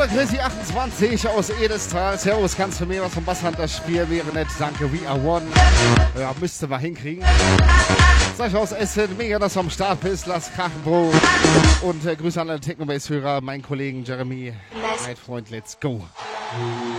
Chrissy28 aus Edestal. Servus, kannst du mir was vom Basshunter spielen? Wäre nett, danke. We are one. Ja, müsste mal hinkriegen. Sag ich aus Essen, mega, dass du am Start bist. Lass krachen, Bro. Und Grüße an alle Technobase-Hörer, meinen Kollegen Jeremy. Mein Freund, let's go.